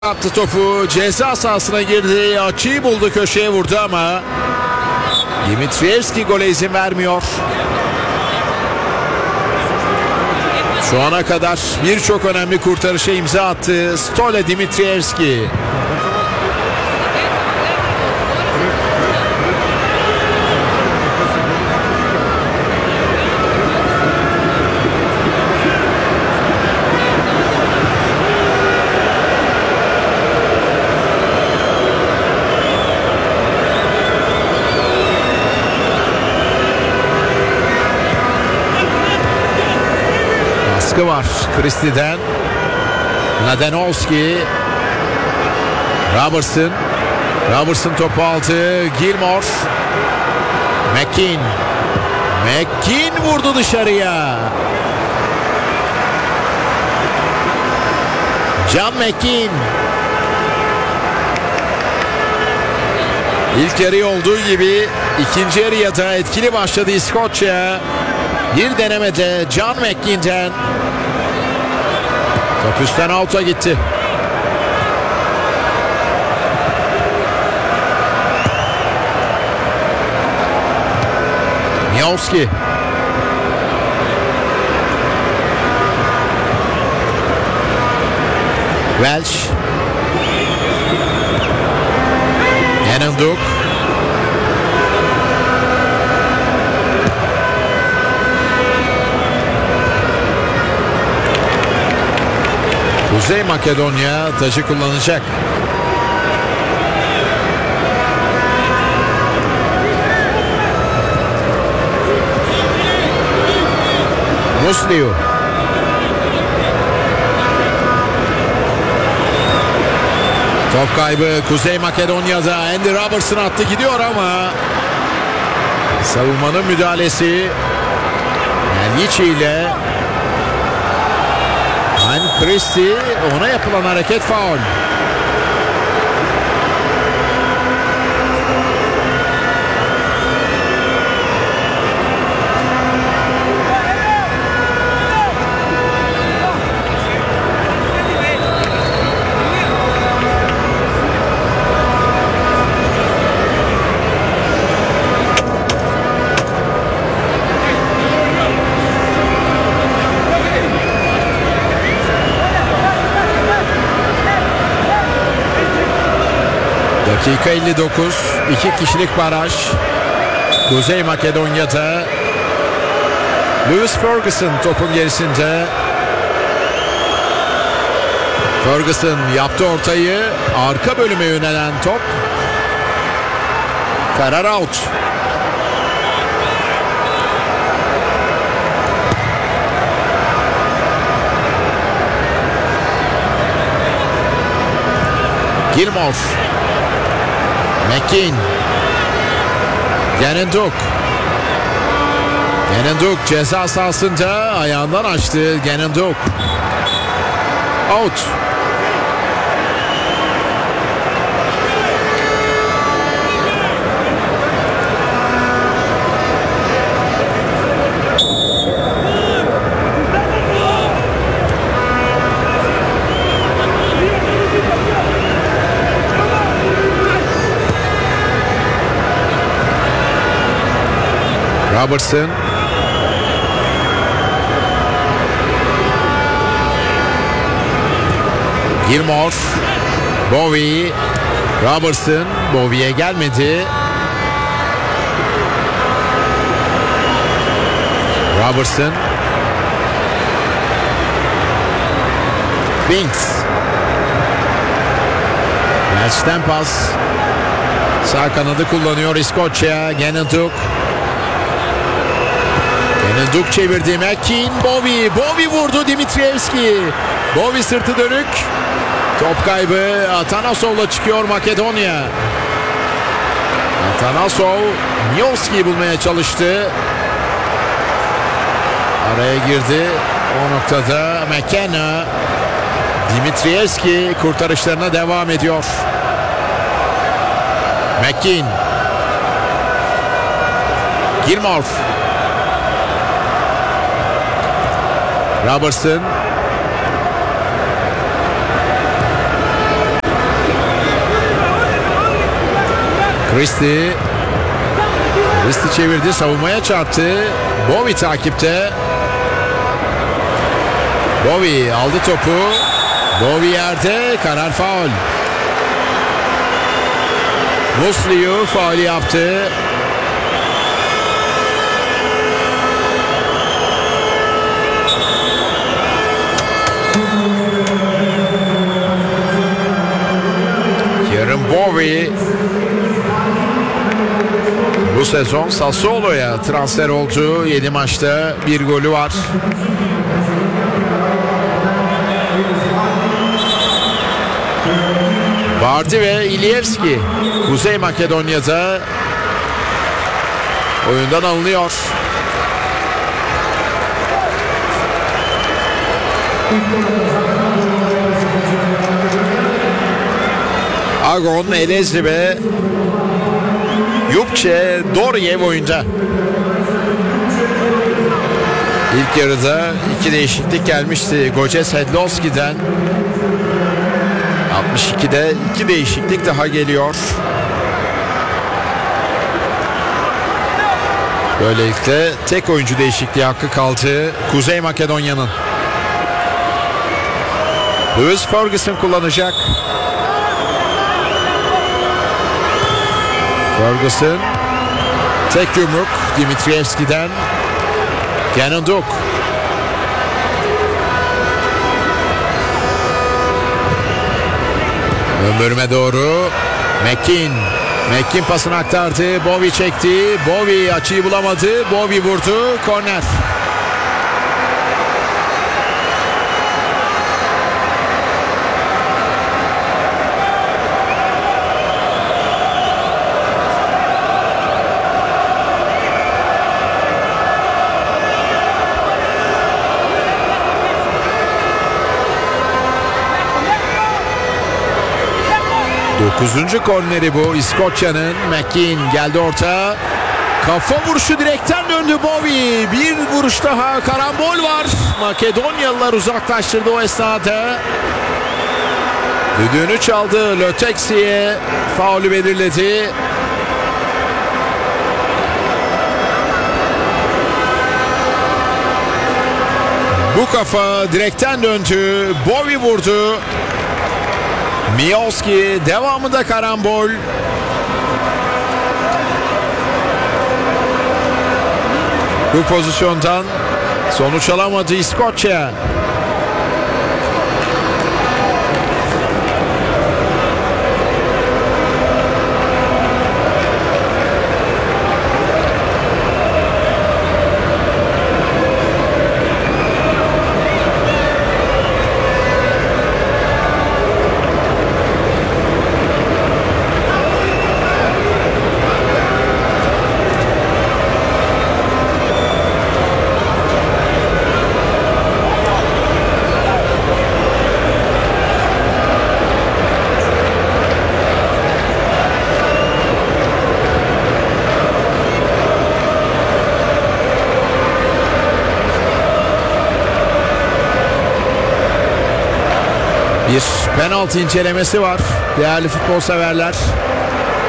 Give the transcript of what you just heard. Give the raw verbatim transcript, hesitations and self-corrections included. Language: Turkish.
Attı topu, ceza sahasına girdi, açıyı buldu, köşeye vurdu ama Dimitrievski gole izin vermiyor. Şu ana kadar birçok önemli kurtarışa imza attı Stole Dimitrievski. Baskı var Christie'den. Mladenovski, Robertson, Robertson topu aldı. Gilmore, McKean, McKean vurdu dışarıya. John McKean. İlk yarı olduğu gibi ikinci yarıya da etkili başladı İskoçya. Bir denemede John McKean'den top üstten out'a gitti. Miowski. Welch. Enenduk. Kuzey Makedonya taşı kullanacak. Musliu. Top kaybı Kuzey Makedonya'da. Andy Robertson attı gidiyor ama savunmanın müdahalesi Elyici ile Christie, ona yapılan hareket faul. Dakika elli dokuz, iki kişilik baraj Kuzey Makedonya'da. Lewis Ferguson topun gerisinde. Ferguson yaptı ortayı, arka bölüme yönelen top karar out. Gilmore, McKean, Genenduk. Genenduk ceza sahasında ayağından açtı. Genenduk out. Robertson. Gilmore. Bowie. Robertson. Bowie'ye gelmedi. Robertson. Binks. Welch'ten pas. Sağ kanadı kullanıyor İskoçya. Genenduk. Genenduk çevirdi. McKean, Bowie. Bowie vurdu Dimitrievski. Bowie sırtı dönük. Top kaybı. Atanasov'la çıkıyor Makedonya. Atanasov Miowski'yi bulmaya çalıştı. Araya girdi. O noktada McKenna. Dimitrievski kurtarışlarına devam ediyor. McKean. Gilmore. Robertson. Christie. Christie çevirdi, savunmaya çarptı. Bowie takipte. Bowie aldı topu. Bowie yerde, karar faul. Musli'yu faul yaptı. Kieran Bowie bu sezon Sassuolo'ya transfer oldu. yedi maçta bir golü var. Vardy ve İlyevski Kuzey Makedonya'da oyundan alınıyor. Agon, Elezli ve Yupçe Doriev oyunda. İlk yarıda iki değişiklik gelmişti Goce Sedlowski'den. altmış ikide iki değişiklik daha geliyor. Böylelikle tek oyuncu değişikliği hakkı kaldı Kuzey Makedonya'nın. Lewis Ferguson kullanacak. Ferguson, tek yumruk Dimitrievski'den. Kenan Duk. Ömürme doğru Mekin. Mekin pasını aktardı. Bowie çekti. Bowie açıyı bulamadı. Bowie vurdu. Korner. Dokuzuncu korneri bu İskoçya'nın. McKean geldi orta. Kafa vuruşu direkten döndü Bowie. Bir vuruş daha, karambol var. Makedonyalılar uzaklaştırdı o esnada. Düdüğünü çaldı. Löteksi'ye faulü belirledi. Bu kafa direkten döndü. Bowie vurdu. Miowski, devamında karambol. Bu pozisyondan sonuç alamadı İskoçya. Bir penaltı incelemesi var değerli futbol severler.